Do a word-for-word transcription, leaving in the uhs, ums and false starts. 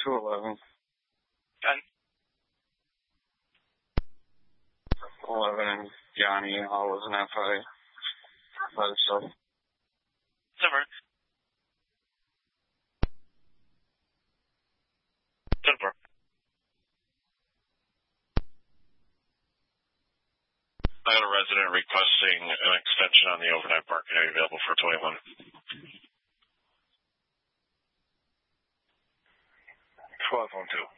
two eleven. ten. eleven and Johnny all was an F I by themselves. Silver. Silver. I got a resident requesting an extension on the overnight parking. Are you available for twenty-one? twelve on two.